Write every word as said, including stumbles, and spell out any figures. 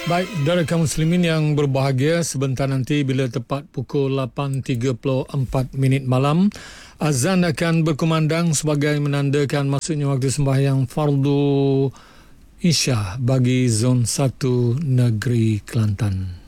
Baik, saudara kaum muslimin yang berbahagia, sebentar nanti bila tepat pukul lapan tiga puluh empat minit malam, azan akan berkumandang sebagai menandakan masuknya waktu sembahyang fardu Isya bagi zon satu negeri Kelantan.